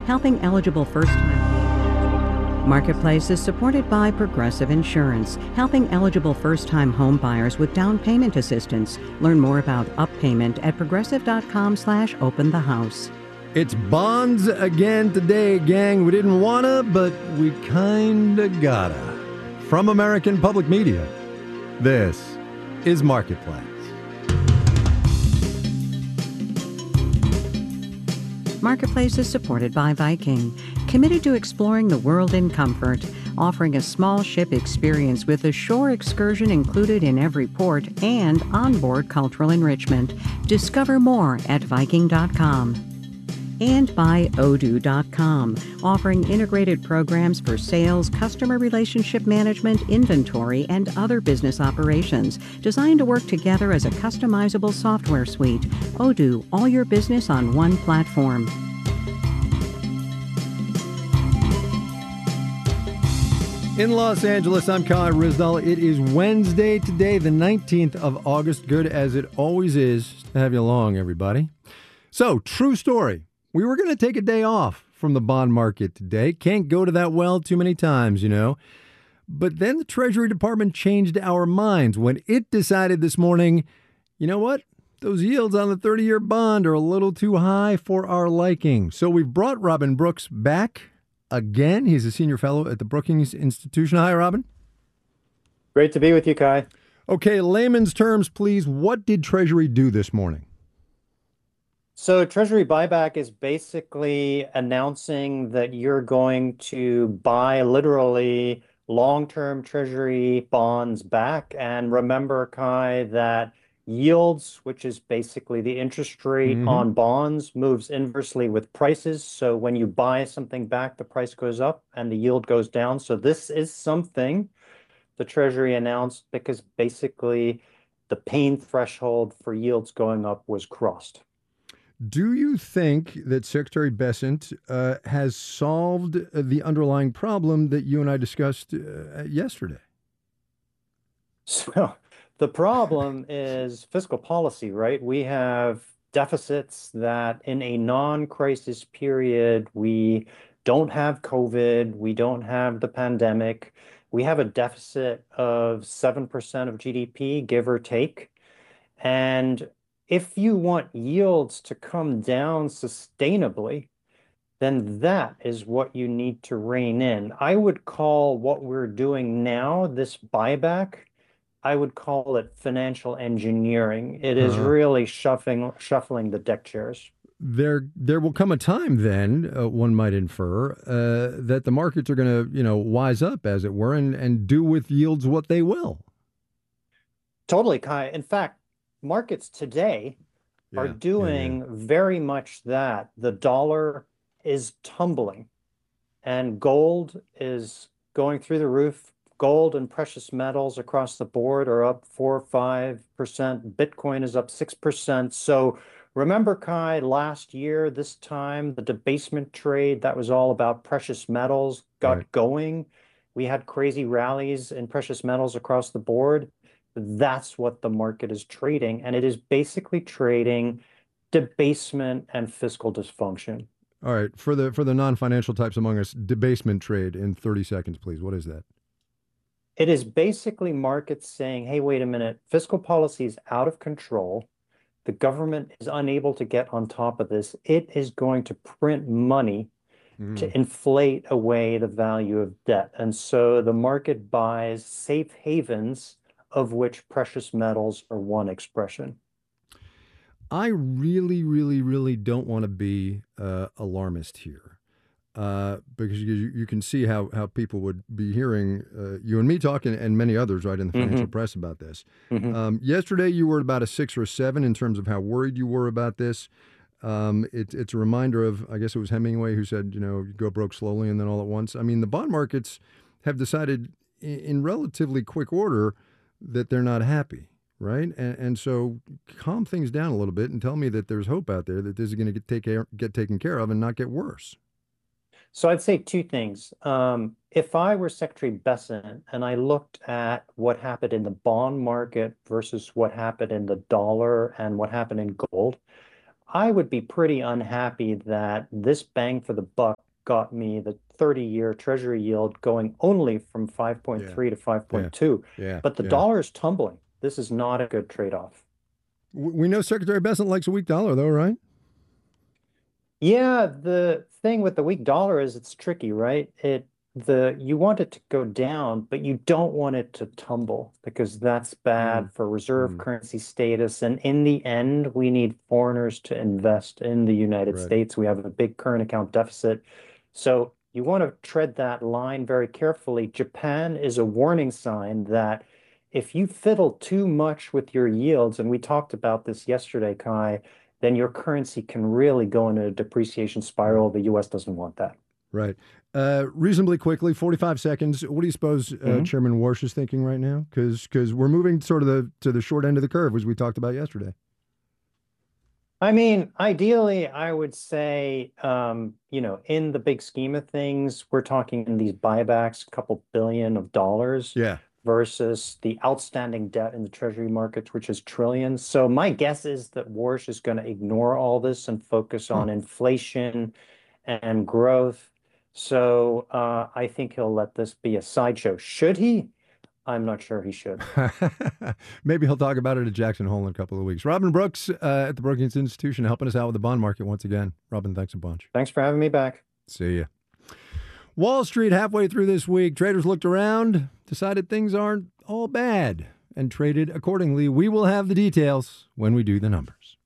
helping eligible first-time. Marketplace is supported by Progressive Insurance, helping eligible first-time home buyers with down payment assistance. Learn more about Up Payment at progressive.com/openthehouse. It's bonds again today, gang. We didn't wanna, but we kinda gotta. From American Public Media, this is Marketplace. Marketplace is supported by Viking, committed to exploring the world in comfort, offering a small ship experience with a shore excursion included in every port and onboard cultural enrichment. Discover more at Viking.com. And by Odoo.com, offering integrated programs for sales, customer relationship management, inventory, and other business operations, designed to work together as a customizable software suite. Odoo, all your business on one platform. In Los Angeles, I'm Kai Ryssdal. It is Wednesday today, the 19th of August. Good as it always is to have you along, everybody. So, true story. We were going to take a day off from the bond market today. Can't go to that well too many times, you know. But then the Treasury Department changed our minds when it decided this morning, you know what? Those yields on the 30-year bond are a little too high for our liking. So we've brought Robin Brooks back again. He's a senior fellow at the Brookings Institution. Hi, Robin. Great to be with you, Kai. Okay, layman's terms, please. What did Treasury do this morning? So Treasury buyback is basically announcing that you're going to buy literally long-term Treasury bonds back. And remember, Kai, that yields, which is basically the interest rate on bonds, moves inversely with prices. So when you buy something back, the price goes up and the yield goes down. So this is something the Treasury announced because basically the pain threshold for yields going up was crossed. Do you think that Secretary Bessent has solved the underlying problem that you and I discussed yesterday? So the problem is fiscal policy, right? We have deficits that in a non-crisis period, we don't have COVID, we don't have the pandemic. We have a deficit of 7% of GDP, give or take. And if you want yields to come down sustainably, then that is what you need to rein in. I would call what we're doing now, this buyback, I would call it financial engineering. It is really shuffling the deck chairs. There will come a time then, one might infer, that the markets are going to, wise up, as it were, and do with yields what they will. Totally, Kai. In fact, markets today are doing very much that. The dollar is tumbling and gold is going through the roof. Gold and precious metals across the board are up 4 or 5%. Bitcoin is up 6%. So remember, Kai, last year, this time, the debasement trade that was all about precious metals got going. We had crazy rallies in precious metals across the board. That's what the market is trading, and it is basically trading debasement and fiscal dysfunction. All right, for the non-financial types among us, debasement trade in 30 seconds, please. What is that? It is basically markets saying, hey, wait a minute, fiscal policy is out of control. The government is unable to get on top of this. It is going to print money to inflate away the value of debt. And so the market buys safe havens, of which precious metals are one expression. I really, really, really don't want to be alarmist here because you can see how people would be hearing you and me talk and many others right in the financial press about this. Yesterday, you were about a 6 or a 7 in terms of how worried you were about this. It's a reminder of, I guess it was Hemingway who said, you go broke slowly and then all at once. I mean, the bond markets have decided in relatively quick order that they're not happy, right? And so calm things down a little bit and tell me that there's hope out there that this is going to get taken care of and not get worse. So I'd say two things. If I were Secretary Bessent and I looked at what happened in the bond market versus what happened in the dollar and what happened in gold, I would be pretty unhappy that this bang for the buck got me the 30-year Treasury yield going only from Yeah. 5.3 to Yeah. 5.2. Yeah. But the Yeah. dollar is tumbling. This is not a good trade-off. We know Secretary Bessent likes a weak dollar, though, right? Yeah, the thing with the weak dollar is it's tricky, right? You want it to go down, but you don't want it to tumble because that's bad Mm. for reserve Mm. currency status. And in the end, we need foreigners to invest in the United Right. States. We have a big current account deficit. So you want to tread that line very carefully. Japan is a warning sign that if you fiddle too much with your yields, and we talked about this yesterday, Kai, then your currency can really go into a depreciation spiral. The US doesn't want that. Right. Reasonably quickly, 45 seconds. What do you suppose Chairman Warsh is thinking right now? Because we're moving sort of to the short end of the curve, as we talked about yesterday. I mean, ideally, I would say, in the big scheme of things, we're talking in these buybacks, a couple billion of dollars. Yeah. Versus the outstanding debt in the treasury markets, which is trillions. So my guess is that Warsh is going to ignore all this and focus on inflation and growth. So I think he'll let this be a sideshow. Should he? I'm not sure he should. Maybe he'll talk about it at Jackson Hole in a couple of weeks. Robin Brooks at the Brookings Institution helping us out with the bond market once again. Robin, thanks a bunch. Thanks for having me back. See ya. Wall Street halfway through this week, traders looked around, decided things aren't all bad, and traded accordingly. We will have the details when we do the numbers.